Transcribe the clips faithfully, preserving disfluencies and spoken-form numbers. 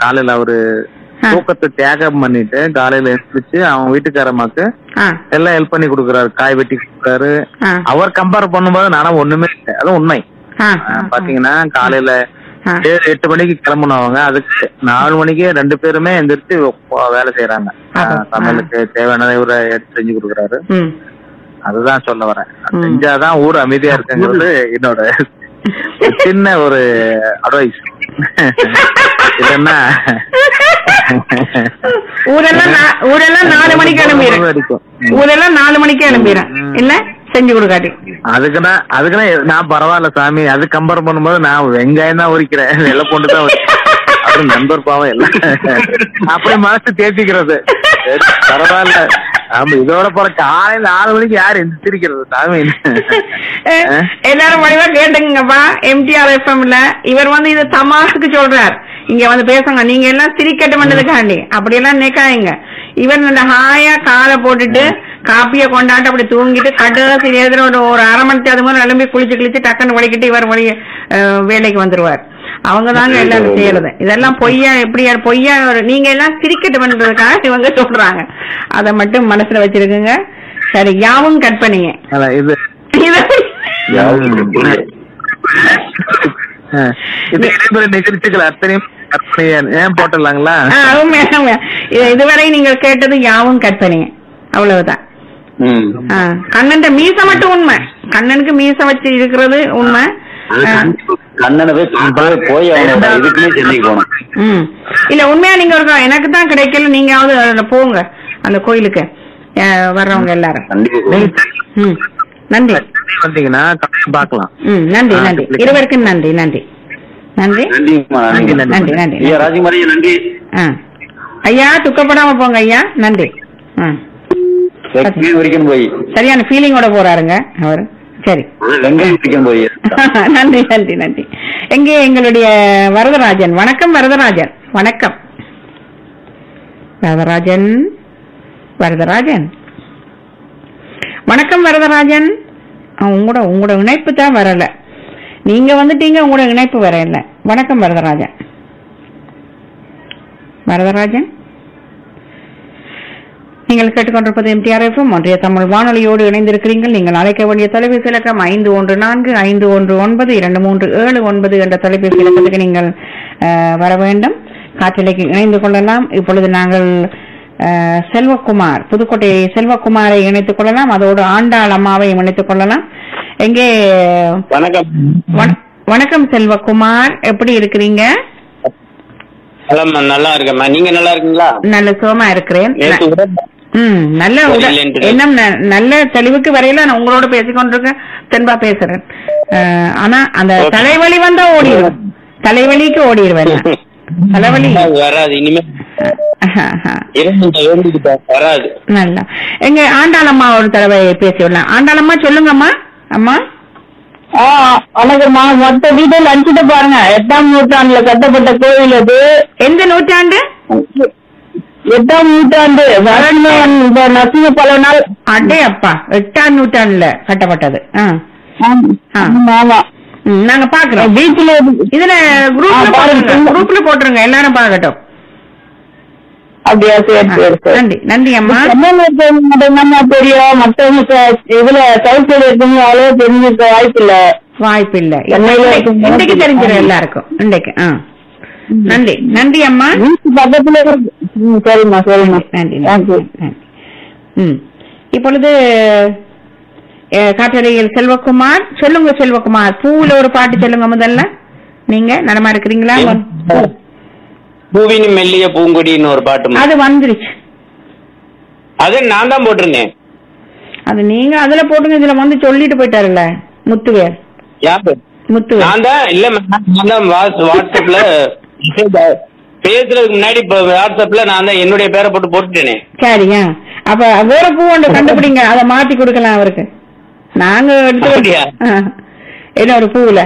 காலையில அவரு தூக்கத்தை தியாகம் பண்ணிட்டு காலையில எழுந்திரிச்சு அவன் வீட்டுக்காரம்மாக்கு எல்லாம் ஹெல்ப் பண்ணி கொடுக்குறாரு, காய் வெட்டி கொடுக்குறாரு. அவர் கம்பேர் பண்ணும்போது நானும் ஒண்ணுமே இல்லை, அதுவும் உண்மை. பாத்தீங்கன்னா காலையில ஏழு எட்டு மணிக்கு கிளம்பணும் அவங்க, அதுக்கு நாலு மணிக்கே ரெண்டு பேருமே எந்திரிச்சு வேலை செய்யறாங்க. சமையலுக்கு தேவையானதை இவரை எடுத்து செஞ்சு கொடுக்குறாரு. அதுதான் சொல்ல வரேன், செஞ்சாதான் ஊர் அமைதியா இருக்குங்கிறது என்னோட சின்ன ஒரு அட்வைஸ். இல்லன்னா ஊரெல்லாம் ஊரெல்லாம் நாலு மணிக்கு அனுப்பிடும், ஊரெல்லாம் நாலு மணிக்கு அனுப்பிடுறேன் இல்ல செஞ்சு கொடுக்காட்டி. அதுக்குன்னா அதுக்குன்னா நான் பரவாயில்ல சாமி, அது கம்பேர் பண்ணும்போது நான் வெங்காயம் தான் உரிக்கிறேன், வெள்ளை பூண்டு தான் அப்புறம் நண்பர் பாவம் எல்லாம் அப்படி மனசு தேத்திக்கிறது. பரவாயில்ல, ஆமா இதோட போற காலையில ஆறு மணிக்கு யாரு எந்திரிக்கிறது சாமி. எல்லாரும் வடிவா கேட்டுங்கப்பா. எம்டிஆர் எஃப்எம்ல இவர் வந்து இது தமாஷுக்கு சொல்றார், இங்க வந்து பேசுங்க, நீங்க எல்லாம் சிரிக்கட்டு பண்ணதுக்காண்டி அப்படி எல்லாம் நிக்காதீங்க. இவர் இந்த ஹாயா காலை போட்டுட்டு காப்பிய கொண்டாட்டு அப்படி தூங்கிட்டு கடைசி நேரத்துல ஒரு ஒரு அரை மணி நேரம் மாதிரி நிலம்பி குளிச்சு குளிச்சு டக்குன்னு வலிக்கிட்டு இவர் வழி வேலைக்கு வந்துருவார். அவங்கதாங்க எல்லாரும் செய்யறது. இதெல்லாம் பொய்யா எப்படியா பொய்யா நீங்க எல்லாம் சிரிக்கட்டு பண்றதுக்காக இவங்க சொல்றாங்க, அத மட்டும் மனசுல வச்சிருக்குங்க. சரி, யாவும் கற்பனைங்க. நிகழ்ச்சிகள் அத்தனையும் ஏன் போட்டுடலாங்களா? இதுவரை நீங்கள் கேட்டது யாவும் கற்பனை, அவ்வளவுதான். கண்ணன் மீச மட்டும் உண்மை, கண்ணனுக்கு மீச வச்சு இருக்கிறது உண்மை. இல்ல உண்மையா நீங்க எனக்கு தான் கிடைக்கல, நீங்காவது அதுல போங்க அந்த கோயிலுக்கு வர்றவங்க எல்லாரும். நன்றி, வந்தீங்கன்னா பாக்கலாம். நன்றி நன்றி இருவருக்கும் நன்றி நன்றி நன்றி நன்றி நன்றி ராஜகுமாரி நன்றி ஐயா. துக்கப்படாம போங்க ஐயா. நன்றி. சரியான ஃபீலிங்கோட போறாருங்க அவரு. சரி, நன்றி நன்றி நன்றி. எங்கே எங்களுடைய வரதராஜன்? வணக்கம் வரதராஜன். வணக்கம் வரதராஜன். வரதராஜன் வணக்கம் வரதராஜன். உங்களோட உங்களோட இணைப்பு தான் வரல, நீங்க வந்துட்டீங்க, உங்களோட இணைப்பு வரல. வணக்கம் வரதராஜன். வரதராஜன் நீங்கள் கேட்டுக்கொண்டிருப்பது எம்டிஆர் எஃப்எம் ஒன்றிய தமிழ் வானொலியோடு இணைந்திருக்கிறீர்கள். நீங்கள் அழைக்க வேண்டிய தொலைபேசி இலக்கம் ஐந்து ஒன்று நான்கு ஐந்து ஒன்று ஒன்பது இரண்டு மூன்று ஏழு ஒன்பது என்ற தொலைபேசி இலக்கத்துக்கு நீங்கள் வர வேண்டும். காற்றிலைக்கு இணைந்து கொள்ளலாம். இப்பொழுது நாங்கள் செல்வகுமார், புதுக்கோட்டை செல்வகுமாரை இணைத்துக் கொள்ளலாம், அதோடு ஆண்டாள் அம்மாவை இணைத்துக் கொள்ளலாம். எங்கே வணக்கம் வணக்கம் செல்வகுமார், எப்படி இருக்கிறீங்க? நல்லா இருக்கேன், நீங்க நல்லா இருக்கீங்களா? நல்ல சுகமா இருக்கிறேன். ம் நல்ல என்ன நல்ல தெளிவுக்கு வரையில நான் உங்களோட பேசிக்கொண்டிருக்கேன், தென்பா பேசுறேன். ஆனா அந்த தலைவலி வந்தா ஓடிடுவேன், தலைவலிக்கு ஓடிடுவேன். தலைவலி வராது இனிமே வராது. நல்லா எங்க ஆண்டாளம்மா ஒரு தடவை பேசிவிடலாம். ஆண்டாளம்மா சொல்லுங்கம்மா. அம்மா வணக்கம்மா. மொத்த டீட்டெயில் அனுப்பிட்டு பாருங்க. எட்டாம் நூற்றாண்டுல கட்டப்பட்ட கோவில் அது. எந்த நூற்றாண்டு? எட்டாம் நூற்றாண்டு. வரணும் நரசிங்க பல நாள். அடே அப்பா, எட்டாம் நூற்றாண்டுல கட்டப்பட்டது. ஆமா, நாங்க பாக்குறோம். பீச்ல இதுல குரூப்ல குரூப்ல போட்டுருங்க, எல்லாரும் பாக்கட்டும். அப்படியா? சரி சரி சரி. நன்றி நன்றி அம்மா. மட்டும்தான் தெரியும், மற்றவங்க இதுல சவுத் சைடு இருக்கவங்க அவ்வளவு தெரிஞ்சிருக்க வாய்ப்பு இல்ல. வாய்ப்பு இல்ல, இன்றைக்கு தெரிஞ்சிடும் எல்லாருக்கும் இன்றைக்கு. நன்றி நன்றி அம்மா. பக்கத்துல சரிம்மா சரிம்மா நன்றி நன்றி. ம் இப்பொழுது காற்றலையில் செல்வகுமார், சொல்லுங்க செல்வகுமார். பூவுல ஒரு பாட்டு சொல்லுங்க முதல்ல. நீங்க நலமா இருக்கிறீங்களா? பூவினி மெல்லிய பூங்கொடின்னு ஒரு பாட்டு அது வந்துருச்சு. அது நான் தான் போட்டிருந்தேன். அது நீங்க அதுல போட்டுங்க, இதுல வந்து சொல்லிட்டு போயிட்டாருல்ல முத்துவேர். முத்துவேர் நான் தான் இல்ல, நான் தான் வாட்ஸ்அப்ல பேசுறதுக்கு முன்னாடி வாட்ஸ்அப்ல நான் தான் என்னுடைய பேரை போட்டு போட்டுட்டேனே. சரியா? அப்ப வேற பூ ஒன்று கண்டுபிடிங்க, அதை மாத்தி கொடுக்கலாம் அவருக்கு. நாங்க எடுத்து என்ன ஒரு பூவுல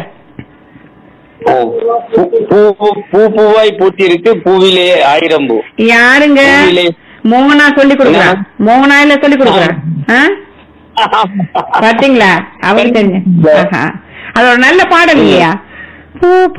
பூ பூவாய் பூத்தி இருக்கு, பூவிலே ஆயிரம் பூ. யாருங்க? மோகனா சொல்லி கொடுக்குறா, மோகனா இல்ல சொல்லி கொடுக்குறா. பாத்தீங்களா? அவருக்கு தெரிஞ்ச அது ஒரு நல்ல பாடல் இல்லையா? பூ